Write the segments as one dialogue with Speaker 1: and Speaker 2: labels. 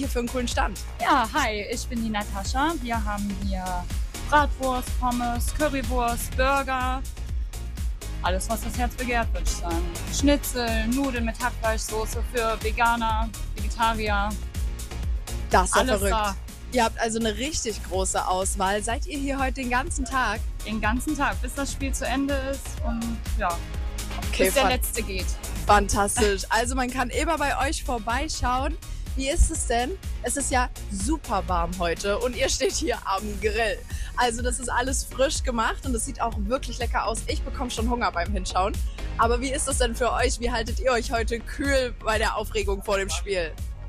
Speaker 1: hier für einen coolen Stand?
Speaker 2: Ja, hi, ich bin die Natascha. Wir haben hier Bratwurst, Pommes, Currywurst, Burger. Alles, was das Herz begehrt, würde ich sagen. Schnitzel, Nudeln mit Hackfleischsoße für Veganer, Vegetarier.
Speaker 1: Das ist ja
Speaker 2: Alles
Speaker 1: verrückt.
Speaker 2: da.
Speaker 1: Ihr habt also eine richtig große Auswahl. Seid ihr hier heute den ganzen Tag?
Speaker 2: Den ganzen Tag, bis das Spiel zu Ende ist und ja,
Speaker 1: Okay,
Speaker 2: bis der Letzte geht.
Speaker 1: fantastisch. Also man kann immer bei euch vorbeischauen. Wie ist es denn? Es ist ja super warm heute und ihr steht hier am Grill. Also das ist alles frisch gemacht und es sieht auch wirklich lecker aus. Ich bekomme schon Hunger beim Hinschauen. Aber wie ist es denn für euch? Wie haltet ihr euch heute kühl bei der Aufregung vor dem Spiel?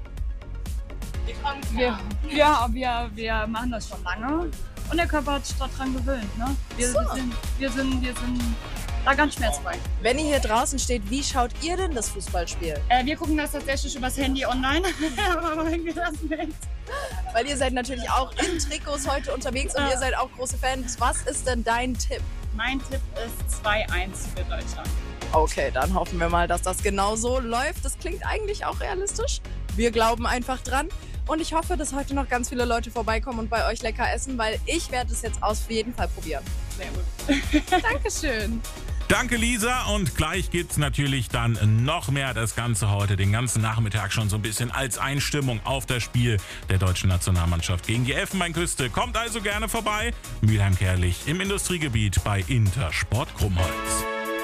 Speaker 2: Wir machen das schon lange und der Körper hat sich daran gewöhnt. Ne? Wir sind da ganz schmerzfrei.
Speaker 1: Wenn ihr hier draußen steht, wie schaut ihr denn das Fußballspiel?
Speaker 2: Wir gucken das tatsächlich übers Handy online, aber wenn wir das nicht.
Speaker 1: Weil ihr seid natürlich auch in Trikots heute unterwegs und ihr seid auch große Fans. Was ist denn dein Tipp?
Speaker 2: Mein Tipp ist 2-1 für Deutschland.
Speaker 1: Okay, dann hoffen wir mal, dass das genau so läuft. Das klingt eigentlich auch realistisch. Wir glauben einfach dran. Und ich hoffe, dass heute noch ganz viele Leute vorbeikommen und bei euch lecker essen, weil ich werde es jetzt auf jeden Fall probieren.
Speaker 2: Sehr gut.
Speaker 1: Dankeschön.
Speaker 3: Danke, Lisa. Und gleich gibt's natürlich dann noch mehr. Das Ganze heute den ganzen Nachmittag schon so ein bisschen als Einstimmung auf das Spiel der deutschen Nationalmannschaft gegen die Elfenbeinküste. Kommt also gerne vorbei. Mülheim-Kärlich im Industriegebiet bei Intersport Krummholz.